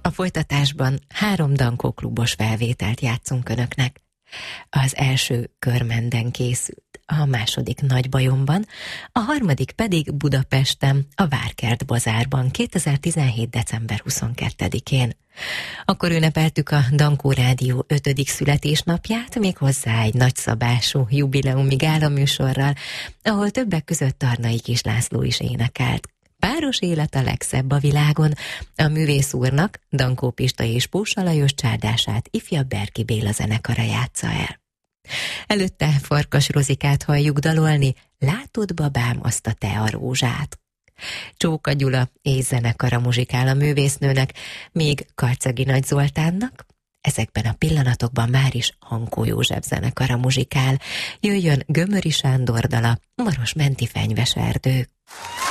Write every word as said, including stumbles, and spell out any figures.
A folytatásban három Dankó klubos felvételt játszunk önöknek. Az első Körmenden készült, a második Nagybajomban, a harmadik pedig Budapesten, a Várkert Bazárban kétezer-tizenhét. december huszonkettedikén. Akkor ünnepeltük a Dankó Rádió ötödik születésnapját, méghozzá egy nagyszabású jubileumi gálaműsorral, ahol többek között Tarnai Kis László is énekelt. Páros élet a legszebb a világon. A művész úrnak Dankó Pista és Pósa Lajos csárdását ifjabb Berki Béla zenekara játsza el. Előtte Farkas Rozikát halljuk dalolni, Látod, babám, azt a te a rózsát. Csóka Gyula és zenekara muzsikál a művésznőnek, míg Karcagi Nagy Zoltánnak ezekben a pillanatokban már is Hankó József zenekara muzsikál. Jöjjön Gömöri Sándor dala, Maros menti fenyves erdő.